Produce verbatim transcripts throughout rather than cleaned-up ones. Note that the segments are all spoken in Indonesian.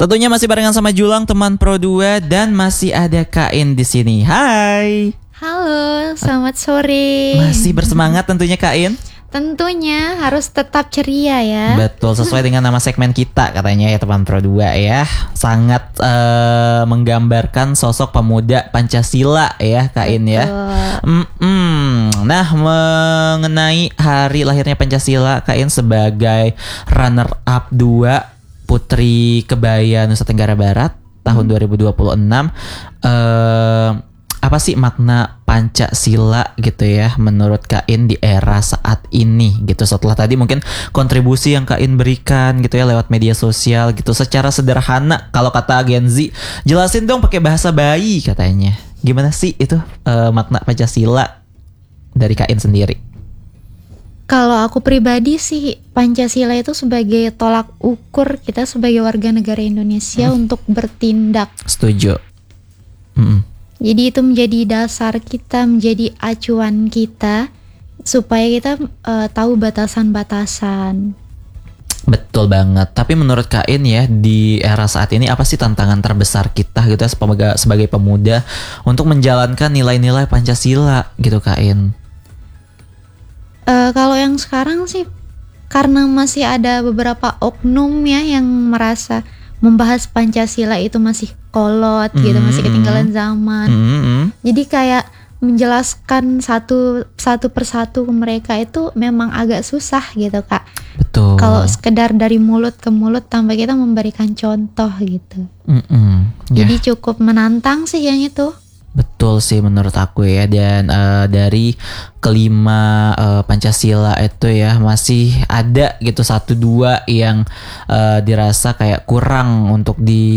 Tentunya masih barengan sama Julang, teman Pro dua, dan masih ada Kain di sini. Hai. Halo, selamat sore. Masih bersemangat tentunya Kain? Tentunya harus tetap ceria ya. Betul, sesuai dengan nama segmen kita katanya ya, teman Pro dua ya. Sangat uh, menggambarkan sosok pemuda Pancasila ya Kain ya. Mm-mm. Nah, mengenai hari lahirnya Pancasila, Kain sebagai runner up dua Putri Kebaya Nusa Tenggara Barat tahun dua ribu dua puluh enam, eh, apa sih makna Pancasila gitu ya menurut Kain di era saat ini gitu, setelah tadi mungkin kontribusi yang Kain berikan gitu ya lewat media sosial gitu secara sederhana. Kalau kata Gen Z, jelasin dong pakai bahasa bayi katanya. Gimana sih itu eh, makna Pancasila dari Kain sendiri? Kalau aku pribadi sih, Pancasila itu sebagai tolak ukur kita sebagai warga negara Indonesia hmm. untuk bertindak. Setuju. Hmm. Jadi itu menjadi dasar kita, menjadi acuan kita supaya kita uh, tahu batasan-batasan. Betul banget. Tapi menurut Kain ya, di era saat ini apa sih tantangan terbesar kita gitu ya sebagai sebagai pemuda untuk menjalankan nilai-nilai Pancasila gitu Kain? Uh, kalau yang sekarang sih karena masih ada beberapa oknum ya yang merasa membahas Pancasila itu masih kolot mm-hmm. gitu, masih ketinggalan zaman. Mm-hmm. Jadi kayak menjelaskan satu satu persatu ke mereka itu memang agak susah gitu Kak. Betul. Kalau sekedar dari mulut ke mulut tanpa kita memberikan contoh gitu. Mm-hmm. Jadi yeah. cukup menantang sih yang itu. Betul sih menurut aku ya. Dan uh, dari kelima uh, Pancasila itu ya masih ada gitu satu dua yang uh, dirasa kayak kurang untuk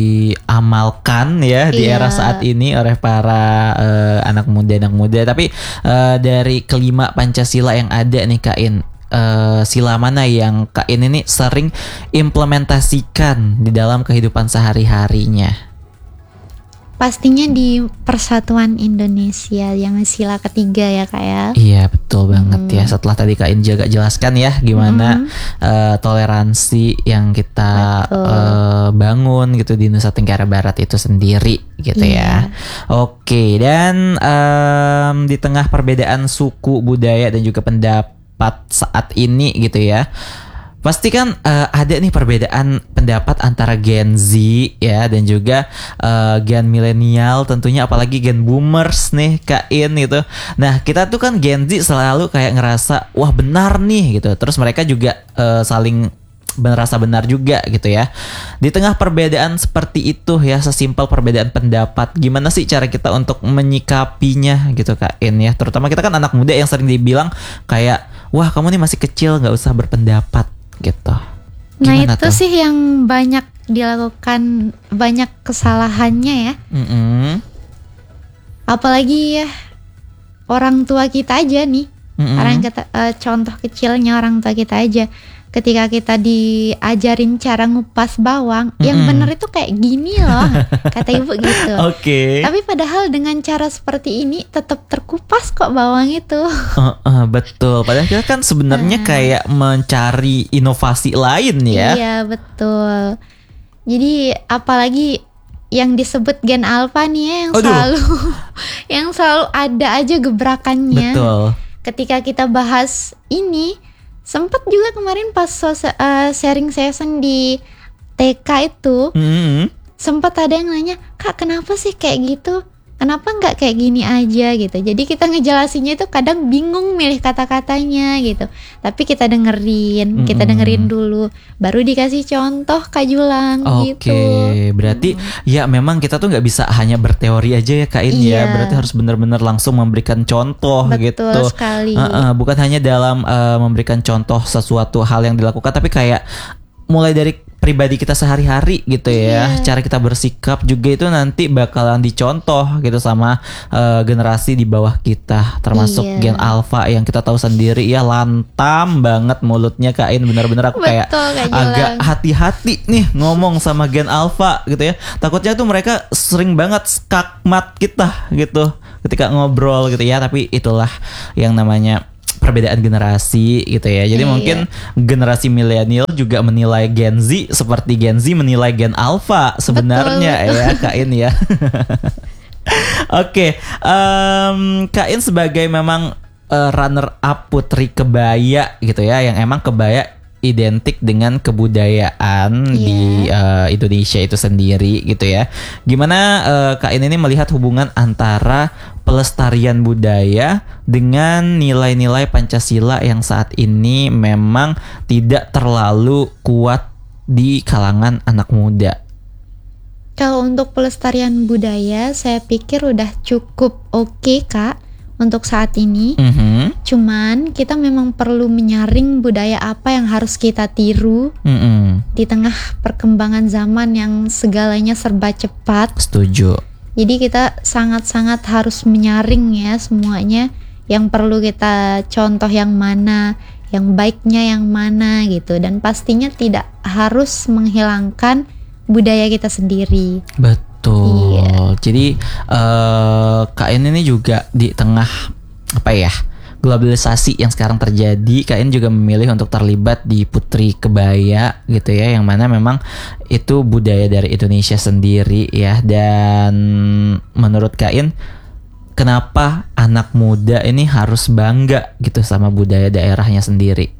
diamalkan ya di iya. era saat ini oleh para uh, anak muda anak muda. Tapi uh, dari kelima Pancasila yang ada nih Kain, uh, sila mana yang Kain ini sering implementasikan di dalam kehidupan sehari-harinya? Pastinya di Persatuan Indonesia yang sila ketiga ya Kak ya. Iya betul banget hmm. ya. Setelah tadi Kain juga jelaskan ya gimana hmm. uh, toleransi yang kita uh, bangun gitu di Nusa Tenggara Barat itu sendiri gitu iya. ya. Oke, dan um, di tengah perbedaan suku, budaya dan juga pendapat saat ini gitu ya, pasti kan uh, ada nih perbedaan pendapat antara Gen Z ya dan juga uh, Gen milenial tentunya, apalagi Gen boomers nih Kain gitu. Nah kita tuh kan Gen Z selalu kayak ngerasa wah benar nih gitu. Terus mereka juga uh, saling merasa benar juga gitu ya. Di tengah perbedaan seperti itu ya, sesimpel perbedaan pendapat, gimana sih cara kita untuk menyikapinya gitu Kain ya. Terutama kita kan anak muda yang sering dibilang kayak wah kamu nih masih kecil gak usah berpendapat gitu. Gimana nah itu tuh? sih yang banyak dilakukan, banyak kesalahannya ya. Mm-hmm. Apalagi ya orang tua kita aja nih. Mm-hmm. Orang kita, uh, contoh kecilnya orang tua kita aja. Ketika kita diajarin cara ngupas bawang, mm-hmm. yang bener itu kayak gini loh, kata ibu gitu. Oke. Okay. Tapi padahal dengan cara seperti ini tetap terkupas kok bawang itu. Uh, uh, betul. Padahal kita kan sebenarnya uh. kayak mencari inovasi lain ya. Iya betul. Jadi apalagi yang disebut gen alpha nih ya, yang Aduh. selalu yang selalu ada aja gebrakannya. Betul. Ketika kita bahas ini, sempat juga kemarin pas sos- uh, sharing session di T K itu, mm-hmm. sempat ada yang nanya, Kak kenapa sih kayak gitu? Kenapa nggak kayak gini aja gitu? Jadi kita ngejelasinnya itu kadang bingung milih kata-katanya gitu. Tapi kita dengerin, mm-hmm. kita dengerin dulu, baru dikasih contoh Kak Julang okay. gitu. Oke, berarti mm. ya memang kita tuh nggak bisa hanya berteori aja ya Kain iya. ya. Berarti harus benar-benar langsung memberikan contoh. Betul gitu. Betul sekali. Uh-uh, bukan hanya dalam uh, memberikan contoh sesuatu hal yang dilakukan, tapi kayak mulai dari pribadi kita sehari-hari gitu ya, yeah. cara kita bersikap juga itu nanti bakalan dicontoh gitu sama uh, generasi di bawah kita, termasuk yeah. Gen Alpha yang kita tahu sendiri ya, lantam banget mulutnya Kain, benar-benar aku kayak Betul, agak hati-hati nih ngomong sama Gen Alpha gitu ya, takutnya tuh mereka sering banget skakmat kita gitu ketika ngobrol gitu ya. Tapi itulah yang namanya perbedaan generasi gitu ya. Jadi Iya. mungkin generasi milenial juga menilai Gen Z seperti Gen Z menilai Gen Alpha sebenarnya Betul. ya Kak In ya. Oke, em, Kak In sebagai memang eh, runner up putri kebaya gitu ya, yang emang kebaya identik dengan kebudayaan Iya. di eh, Indonesia itu sendiri gitu ya. Gimana eh, Kak In ini melihat hubungan antara pelestarian budaya dengan nilai-nilai Pancasila yang saat ini memang tidak terlalu kuat di kalangan anak muda? Kalau untuk pelestarian budaya, saya pikir udah cukup oke Kak untuk saat ini. Mhm. Cuman kita memang perlu menyaring budaya apa yang harus kita tiru Mm-mm. di tengah perkembangan zaman yang segalanya serba cepat. Setuju. Jadi kita sangat-sangat harus menyaring ya semuanya. Yang perlu kita contoh yang mana, yang baiknya yang mana gitu. Dan pastinya tidak harus menghilangkan budaya kita sendiri. Betul. Iya. Jadi eh Kak In ini juga di tengah apa ya, globalisasi yang sekarang terjadi, Kak In juga memilih untuk terlibat di Putri Kebaya gitu ya, yang mana memang itu budaya dari Indonesia sendiri ya. Dan menurut Kak In, kenapa anak muda ini harus bangga gitu sama budaya daerahnya sendiri?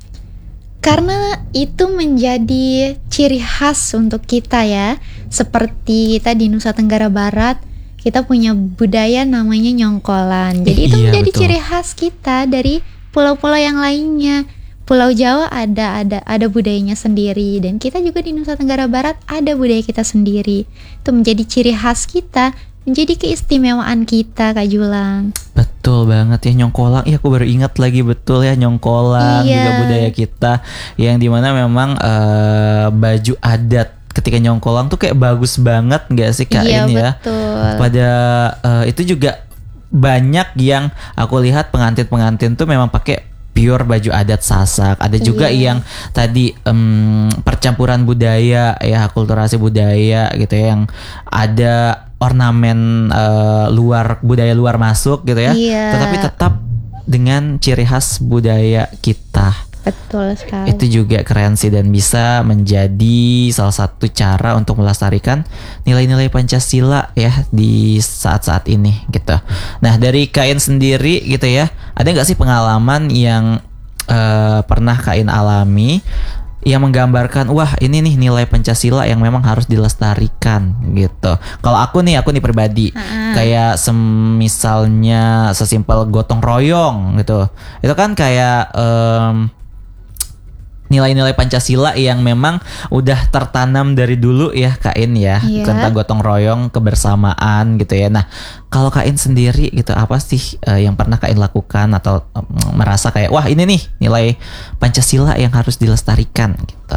Karena itu menjadi ciri khas untuk kita ya. Seperti kita di Nusa Tenggara Barat, kita punya budaya namanya nyongkolan. Jadi itu Iya, menjadi betul. ciri khas kita dari pulau-pulau yang lainnya. Pulau Jawa ada ada ada budayanya sendiri, dan kita juga di Nusa Tenggara Barat ada budaya kita sendiri. Itu menjadi ciri khas kita, menjadi keistimewaan kita, Kak Julang. Betul banget ya, nyongkolang. Iya, aku baru ingat lagi, betul ya, nyongkolang Iya. juga budaya kita, yang dimana memang eh, baju adat ketika nyongkolang tuh kayak bagus banget nggak sih Kak Iya In ya? betul. Pada eh, itu juga banyak yang aku lihat pengantin-pengantin tuh memang pakai pure baju adat Sasak. Ada juga Iya. yang tadi em, percampuran budaya ya, akulturasi budaya gitu ya, yang ada ornamen eh, luar, budaya luar masuk gitu ya. Iya. Tetapi tetap dengan ciri khas budaya kita. Betul sekali. Itu juga keren sih, dan bisa menjadi salah satu cara untuk melestarikan nilai-nilai Pancasila ya di saat-saat ini gitu. Nah, dari Kak In sendiri gitu ya, ada nggak sih pengalaman yang eh, pernah Kak In alami yang menggambarkan, wah ini nih nilai Pancasila yang memang harus dilestarikan gitu? Kalau aku nih, aku nih pribadi, Ah. kayak semisalnya sesimpel gotong royong gitu, itu kan kayak em, nilai-nilai Pancasila yang memang udah tertanam dari dulu ya Kak In ya, Iya. tentang gotong royong, kebersamaan gitu ya. Nah, kalau Kak In sendiri gitu, apa sih eh, yang pernah Kak In lakukan atau em, merasa kayak, wah ini nih nilai Pancasila yang harus dilestarikan gitu?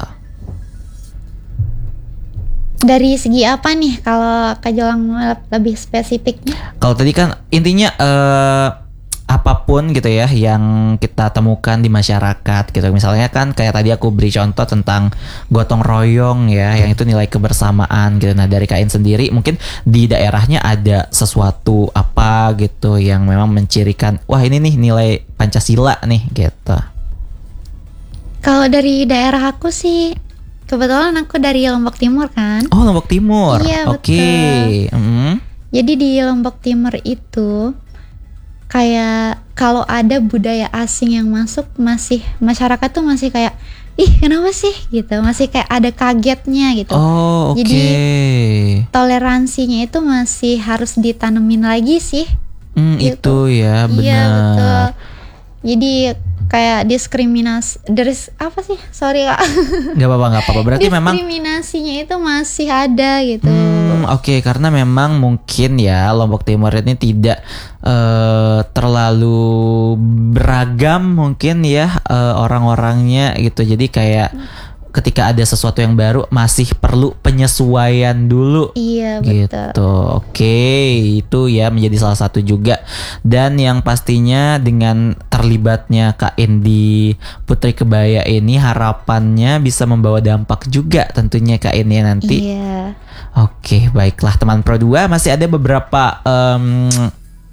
Dari segi apa nih kalau Kak Jolang lebih spesifiknya? Kalau tadi kan intinya eh, apapun gitu ya yang kita temukan di masyarakat gitu. Misalnya kan kayak tadi aku beri contoh tentang gotong royong ya, yang itu nilai kebersamaan gitu. Nah, dari Kak In sendiri mungkin di daerahnya ada sesuatu apa gitu yang memang mencirikan, wah ini nih nilai Pancasila nih gitu. Kalau dari daerah aku sih, kebetulan aku dari Lombok Timur kan. Oh, Lombok Timur. Iya, Oke. Mm. Jadi di Lombok Timur itu kayak kalau ada budaya asing yang masuk, masih masyarakat tuh masih kayak, ih kenapa sih gitu, masih kayak ada kagetnya gitu. Oh, oke. Jadi toleransinya itu masih harus ditanemin lagi sih. Hmm, gitu. itu ya, benar. Iya betul. Jadi kayak diskriminasi dari apa sih? Sorry Kak. Gak apa-apa, gak apa-apa. Berarti memang diskriminasinya itu masih ada gitu. Hmm, oke, karena memang mungkin ya Lombok Timur ini tidak eh, terlalu beragam mungkin ya eh, orang-orangnya gitu. Jadi kayak ketika ada sesuatu yang baru masih perlu penyesuaian dulu. Iya Gitu. betul. Oke, itu ya menjadi salah satu juga. Dan yang pastinya dengan terlibatnya Kak In di Putri Kebaya ini, harapannya bisa membawa dampak juga tentunya Kak In ya nanti. Iya. Oke, baiklah teman Pro dua, masih ada beberapa em,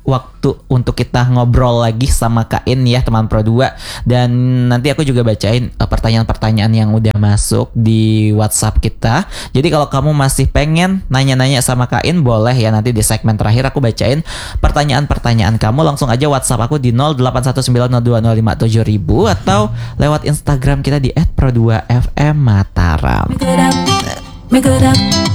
waktu untuk kita ngobrol lagi sama Kak In ya teman Pro dua. Dan nanti aku juga bacain uh, pertanyaan-pertanyaan yang udah masuk di WhatsApp kita. Jadi kalau kamu masih pengen nanya-nanya sama Kak In, boleh ya, nanti di segmen terakhir aku bacain pertanyaan-pertanyaan kamu. Langsung aja WhatsApp aku di nol delapan satu sembilan nol dua nol lima tujuh ribu atau lewat Instagram kita di et pro dua f m Mataram.